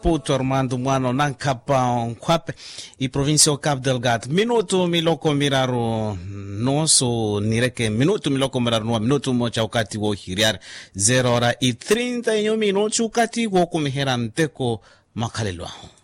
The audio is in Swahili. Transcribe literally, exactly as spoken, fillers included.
Puto Armando Mwano Nankapa Nkwape I provincia Cabo Delgado. Minuto miloko miraru noso nireke minuto miloko miraru no minuto mocha wakati wo hiriar zero hora y treinta y un minutos wakati wo kumihera mteko makalelwa.